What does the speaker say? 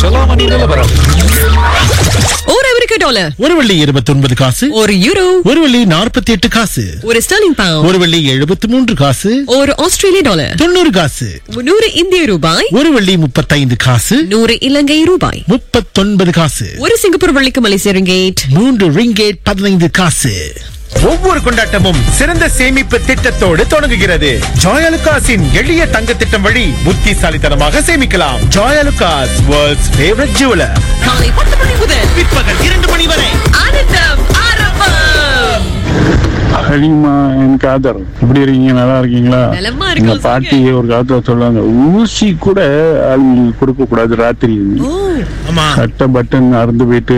செலாவணி நிலவரம். ஒரு அமெரிக்க டாலர், ஒரு வெள்ளி 29 காசு, ஒரு யூரோ, ஒரு வெள்ளி 48 காசு, ஒரு ஸ்டெர்லிங் பவுண்ட், ஒரு வெள்ளி 73 காசு, ஒரு ஆஸ்திரேலிய டாலர், 90 காசு, 100 இந்திய ரூபாய், ஒரு வெள்ளி 35 காசு, 100 இலங்கை ரூபாய், 39 காசு, ஒரு சிங்கப்பூர் வெள்ளிக்கு மலேசிய ரிங்கேட், 3 ரிங்கேட் 15 காசு. ஒவ்வொரு கொண்டாட்டமும் சிறந்த சேமிப்பு திட்டத்தோடு தொடங்குகிறது. ஜாயலுகாஸின் எளிய தங்க திட்டம் வழி புத்திசாலித்தனமாக சேமிக்கலாம். Joyalukkas, world's favourite jeweller. காலை 10 மணி முதல் பிற்பகல் 2 மணி வரை ஆனந்தம் ஆரம்பம். ஹலிமா என் காதர், எப்படி இருக்கீங்க? நல்லா இருக்கீங்களா? நலமா எங்க இருக்கோம். பாட்டி ஒரு காலத்துல சொல்லுவாங்க, ஊசி கூட ஆள் கொடுக்க கூடாது ராத்திரி. ஓ, ஆமா. சட்டை பட்டன் அறுந்து போயிட்டு